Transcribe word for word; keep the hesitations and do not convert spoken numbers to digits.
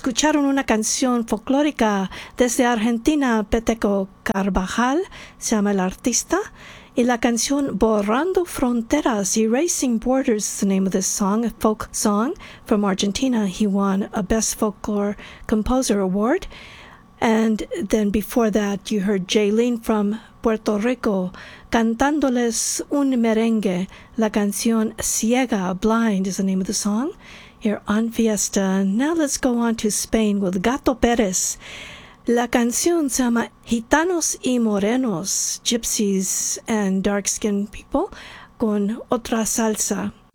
escucharon una canción folclórica desde Argentina, Peteco Carvajal, se llama el artista, y la canción Borrando Fronteras, Erasing Borders is the name of this song, a folk song from Argentina. He won a Best Folklore Composer Award. And then before that, you heard Jaylene from Puerto Rico cantándoles un merengue. La canción Ciega, Blind is the name of the song here on Fiesta. Now let's go on to Spain with Gato Pérez. La canción se llama Gitanos y Morenos, Gypsies and Dark-Skinned People, con otra salsa.